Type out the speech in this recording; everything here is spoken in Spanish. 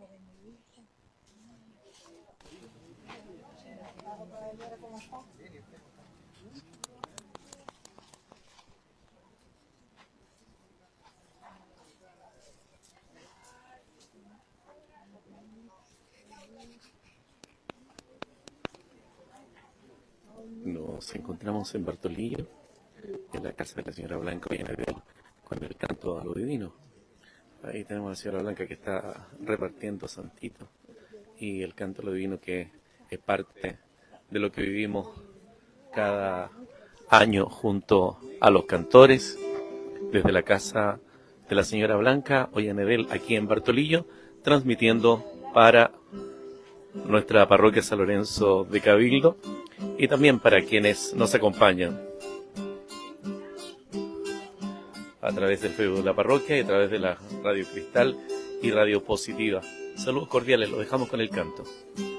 Nos encontramos en Bartolillo, en la casa de la señora Blanca Villanedel, con el canto a lo divino. Ahí tenemos a la señora Blanca que está repartiendo santito, y el canto a lo divino que es parte de lo que vivimos cada año junto a los cantores, desde la casa de la señora Blanca Villanedel, aquí en Bartolillo, transmitiendo para nuestra parroquia San Lorenzo de Cabildo, y también para quienes nos acompañan a través del Facebook de la parroquia y a través de la Radio Cristal y Radio Positiva. Saludos cordiales, los dejamos con el canto.